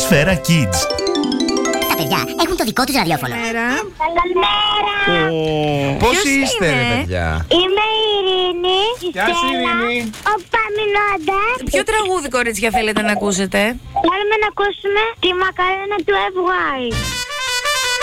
Σφαίρα Kids. Τα παιδιά έχουν το δικό τους ραδιόφωνο. Καλημέρα. Πώς είστε, ρε παιδιά? Είμαι η Ειρήνη. Γεια σου, Ειρήνη. Ο Παμινόντα. Ποιο τραγούδι, κορίτσια, θέλετε να ακούσετε? Θέλουμε να ακούσουμε τη μακαρένα του FY.